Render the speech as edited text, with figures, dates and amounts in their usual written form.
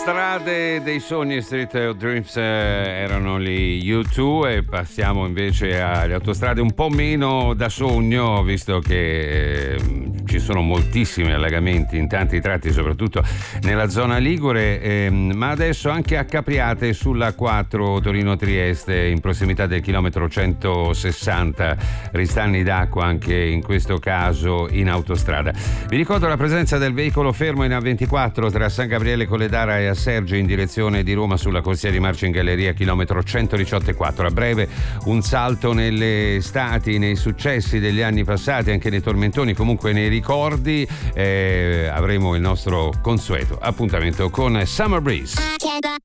Autostrade dei sogni, Street of Dreams, erano lì U2, e passiamo invece alle autostrade un po' meno da sogno, visto che ci sono moltissimi allagamenti in tanti tratti, soprattutto nella zona ligure, ma adesso anche a Capriate sulla 4 Torino-Trieste, in prossimità del chilometro 160, ristalni d'acqua anche in questo caso in autostrada. Vi ricordo la presenza del veicolo fermo in A24 tra San Gabriele Colledara e Asserge in direzione di Roma sulla corsia di marcia in galleria chilometro 118,4. A breve un salto nelle stati, nei successi degli anni passati, anche nei tormentoni, comunque nei ricordi. Avremo il nostro consueto appuntamento con Summer Breeze.